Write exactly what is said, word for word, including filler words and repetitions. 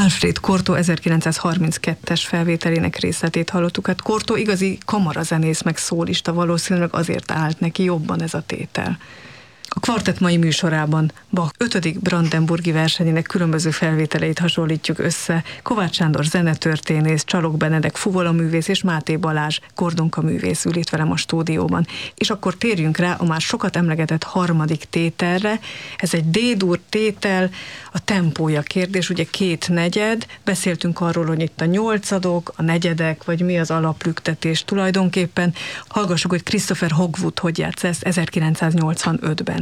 Alfred Cortot ezerkilencszázharminckettes felvételének részletét hallottuk. Hát Cortot igazi kamarazenész meg szólista, valószínűleg azért állt neki jobban ez a tétel. A kvartett mai műsorában Bach ötödik brandenburgi versenyének különböző felvételeit hasonlítjuk össze. Kovács Sándor zenetörténész, Csalog Benedek fuvolaművész és Máté Balázs kordonka művész ül itt velem a stúdióban. És akkor térjünk rá a már sokat emlegetett harmadik tételre. Ez egy D-dur tétel, a tempója kérdés, ugye két negyed. Beszéltünk arról, hogy itt a nyolcadok, a negyedek, vagy mi az alaplüktetés tulajdonképpen. Hallgassuk, hogy Christopher Hogwood hogy játsz ezt ezerkilencszáznyolcvanötben.